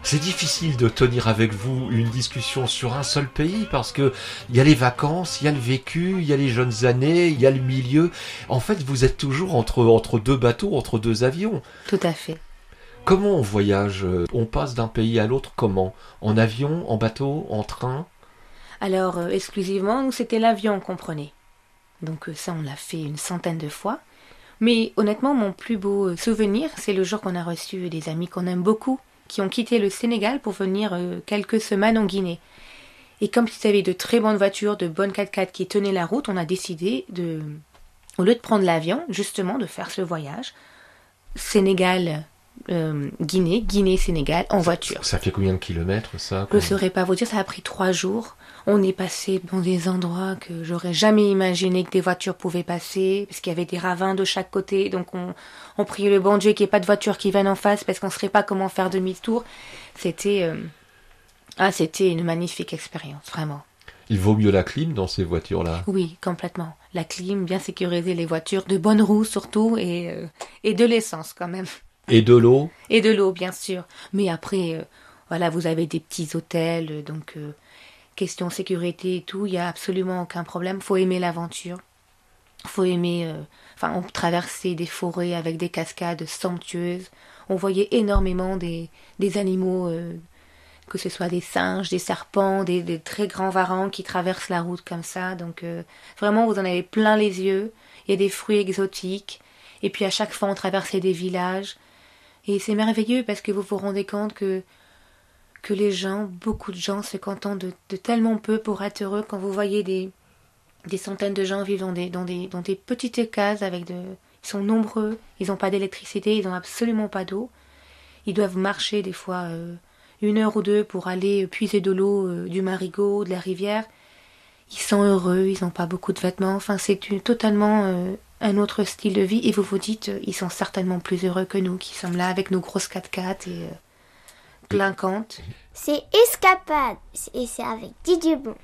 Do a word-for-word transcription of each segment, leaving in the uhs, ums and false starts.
C'est difficile de tenir avec vous une discussion sur un seul pays parce que il y a les vacances, il y a le vécu, il y a les jeunes années, il y a le milieu. En fait, vous êtes toujours entre, entre deux bateaux, entre deux avions. Tout à fait. Comment on voyage? On passe d'un pays à l'autre comment? En avion, en bateau, en train? Alors, euh, exclusivement, nous, c'était l'avion qu'on prenait. Donc euh, ça, on l'a fait une centaine de fois. Mais honnêtement, mon plus beau euh, souvenir, c'est le jour qu'on a reçu des amis qu'on aime beaucoup, qui ont quitté le Sénégal pour venir euh, quelques semaines en Guinée. Et comme ils avaient de très bonnes voitures, de bonnes quatre-quatre qui tenaient la route, on a décidé de, au lieu de prendre l'avion, justement, de faire ce voyage, Sénégal... Euh, Guinée, Guinée-Sénégal en voiture. Ça fait combien de kilomètres ça? Je ne saurais pas vous dire, ça a pris trois jours. On est passé dans des endroits que j'aurais jamais imaginé que des voitures pouvaient passer, parce qu'il y avait des ravins de chaque côté, donc on, on priait le bon Dieu qu'il n'y ait pas de voitures qui viennent en face, parce qu'on ne saurait pas comment faire demi-tour. C'était, euh... ah, c'était une magnifique expérience, vraiment. Il vaut mieux la clim dans ces voitures-là? Oui, complètement. La clim, bien sécuriser les voitures, de bonnes roues surtout, et, euh, et de l'essence quand même. Et de l'eau? Et de l'eau, bien sûr. Mais après, euh, voilà, vous avez des petits hôtels, euh, donc euh, question sécurité et tout, il n'y a absolument aucun problème. Faut aimer l'aventure. Faut aimer... Euh, enfin, on traversait des forêts avec des cascades somptueuses. On voyait énormément des, des animaux, euh, que ce soit des singes, des serpents, des, des très grands varans qui traversent la route comme ça. Donc, euh, vraiment, vous en avez plein les yeux. Il y a des fruits exotiques. Et puis, à chaque fois, on traversait des villages. Et c'est merveilleux parce que vous vous rendez compte que, que les gens, beaucoup de gens se contentent de, de tellement peu pour être heureux quand vous voyez des, des centaines de gens vivre dans des, dans, des, dans des petites cases avec de... Ils sont nombreux, ils n'ont pas d'électricité, ils n'ont absolument pas d'eau. Ils doivent marcher des fois euh, une heure ou deux pour aller puiser de l'eau euh, du marigot, de la rivière. Ils sont heureux, ils n'ont pas beaucoup de vêtements. Enfin, c'est une, totalement... Euh, un autre style de vie, et vous vous dites, ils sont certainement plus heureux que nous, qui sommes là avec nos grosses quatre-quatre et euh, clinquantes. C'est Escapade, et c'est avec Didier Bon.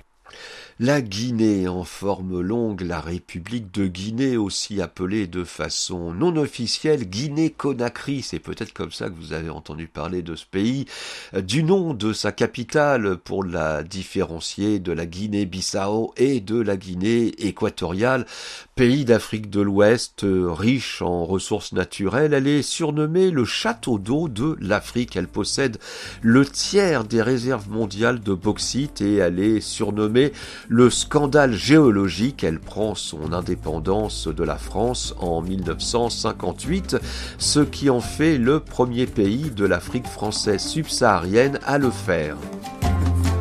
La Guinée, en forme longue, la République de Guinée, aussi appelée de façon non officielle Guinée-Conakry, c'est peut-être comme ça que vous avez entendu parler de ce pays, du nom de sa capitale pour la différencier de la Guinée-Bissau et de la Guinée équatoriale. Pays d'Afrique de l'Ouest, riche en ressources naturelles, elle est surnommée le château d'eau de l'Afrique. Elle possède le tiers des réserves mondiales de bauxite et elle est surnommée le scandale géologique. Elle prend son indépendance de la France en mille neuf cent cinquante-huit, ce qui en fait le premier pays de l'Afrique française subsaharienne à le faire.